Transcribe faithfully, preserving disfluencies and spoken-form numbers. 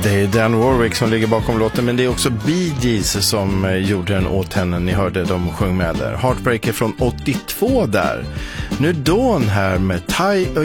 Det är Dan Warwick som ligger bakom låten, men det är också Bee Gees som gjorde den åt henne. Ni hörde dem sjöng med där. Heartbreaker från åttiotvå där. Nu Dawn här med Tie